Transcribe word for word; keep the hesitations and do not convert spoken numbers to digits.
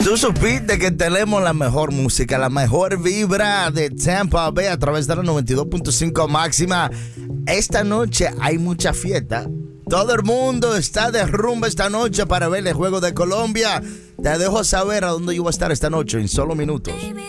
Tú supiste que tenemos la mejor música, la mejor vibra de Tampa Bay a través de la noventa y dos punto cinco máxima. Esta noche hay mucha fiesta. Todo el mundo está de rumba esta noche para ver el juego de Colombia. Te dejo saber a dónde yo voy a estar esta noche en solo minutos.